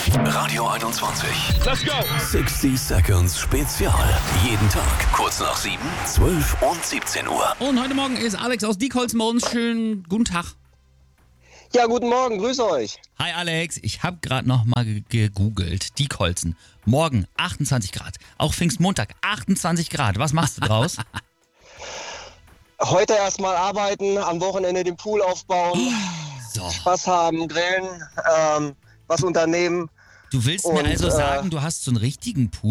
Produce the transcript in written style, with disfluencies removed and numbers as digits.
Radio 21. Let's go! 60 Seconds Spezial. Jeden Tag kurz nach 7, 12 und 17 Uhr. Und heute Morgen ist Alex aus Diekholz bei uns. Schönen guten Tag. Ja, guten Morgen, grüße euch. Hi Alex, ich habe gerade noch mal gegoogelt. Diekholzen. Morgen 28 Grad. Auch Pfingstmontag 28 Grad. Was machst du draus? Heute erstmal arbeiten, am Wochenende den Pool aufbauen, So. Spaß haben, grillen, was unternehmen. Du willst mir Und, also sagen, du hast so einen richtigen Pool?